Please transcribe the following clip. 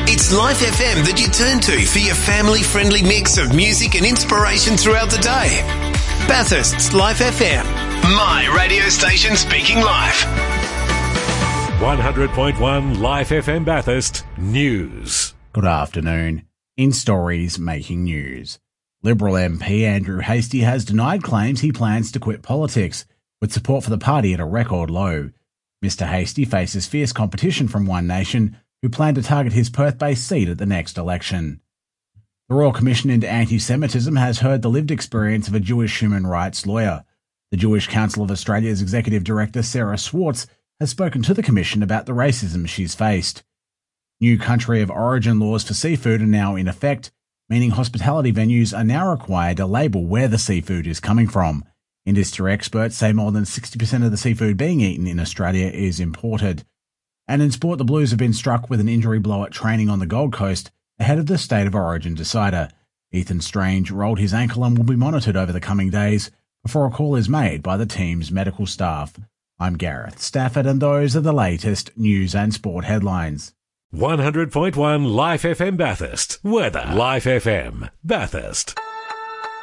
It's Life FM that you turn to for your family-friendly mix of music and inspiration throughout the day. Bathurst's Life FM. My radio station speaking life. 100.1 Life FM Bathurst News. Good afternoon. In stories making news, Liberal MP Andrew Hastie has denied claims he plans to quit politics, with support for the party at a record low. Mr Hastie faces fierce competition from One Nation, who plan to target his Perth-based seat at the next election. The Royal Commission into Anti-Semitism has heard the lived experience of a Jewish human rights lawyer. The Jewish Council of Australia's Executive Director Sarah Swartz has spoken to the Commission about the racism she's faced. New country of origin laws for seafood are now in effect, meaning hospitality venues are now required to label where the seafood is coming from. Industry experts say more than 60% of the seafood being eaten in Australia is imported. And in sport, the Blues have been struck with an injury blow at training on the Gold Coast ahead of the State of Origin decider. Ethan Strange rolled his ankle and will be monitored over the coming days before a call is made by the team's medical staff. I'm Gareth Stafford, and those are the latest news and sport headlines. 100.1 Life FM Bathurst. Weather. Life FM Bathurst.